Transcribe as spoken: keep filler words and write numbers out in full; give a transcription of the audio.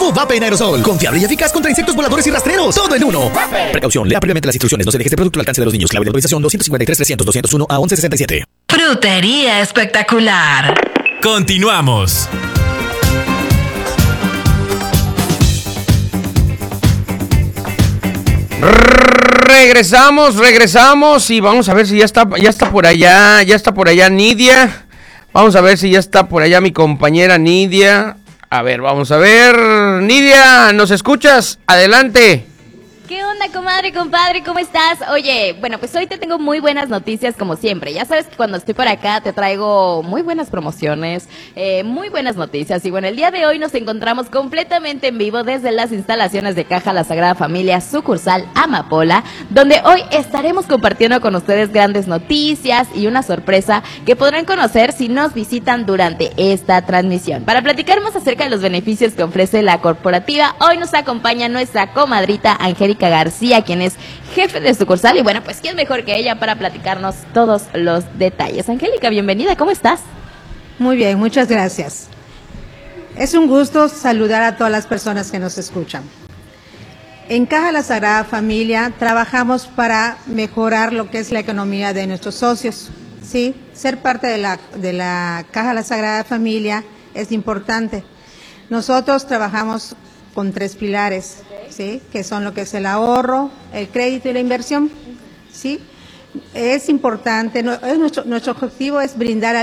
Nuevo Vape en aerosol. Confiable y eficaz contra insectos voladores y rastreros. Todo en uno. Vape. Precaución. Lea previamente las instrucciones. No se deje este producto al alcance de los niños. Clave de autorización doscientos cincuenta y tres trescientos doscientos uno a once sesenta y siete. Frutería Espectacular. Continuamos. Regresamos, regresamos y vamos a ver si ya está, ya está por allá, ya está por allá Nidia. Vamos a ver si ya está por allá mi compañera Nidia. A ver, vamos a ver. Nidia, ¿nos escuchas? Adelante. ¿Qué onda, comadre, compadre? ¿Cómo estás? Oye, bueno, pues hoy te tengo muy buenas noticias como siempre. Ya sabes que cuando estoy por acá te traigo muy buenas promociones, eh, muy buenas noticias. Y bueno, el día de hoy nos encontramos completamente en vivo desde las instalaciones de Caja La Sagrada Familia, sucursal Amapola, donde hoy estaremos compartiendo con ustedes grandes noticias y una sorpresa que podrán conocer si nos visitan durante esta transmisión. Para platicar más acerca de los beneficios que ofrece la corporativa, hoy nos acompaña nuestra comadrita Angélica García, quien es jefe de sucursal, y bueno, pues quién mejor que ella para platicarnos todos los detalles. Angélica, bienvenida, ¿cómo estás? Muy bien, muchas gracias. Es un gusto saludar a todas las personas que nos escuchan. En Caja La Sagrada Familia trabajamos para mejorar lo que es la economía de nuestros socios, ¿sí? Ser parte de la, de la Caja La Sagrada Familia es importante. Nosotros trabajamos con tres pilares, ¿sí? Que son lo que es el ahorro, el crédito y la inversión, ¿sí? Es importante, nuestro, nuestro objetivo es brindar al